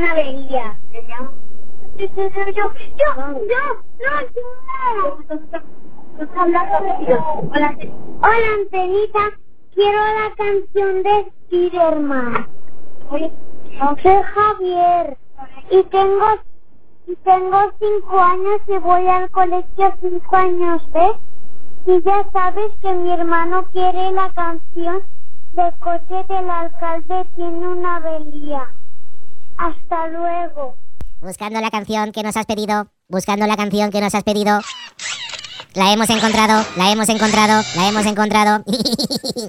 Una avería. Hola, Antenita. Quiero la canción de Spiderman. Soy Javier y tengo 5 años y voy al colegio 5 años, ¿ves? Y ya sabes que mi hermano quiere la canción de coche del alcalde tiene una avería. Hasta luego. Buscando la canción que nos has pedido. Buscando la canción que nos has pedido. La hemos encontrado. La hemos encontrado. La hemos encontrado.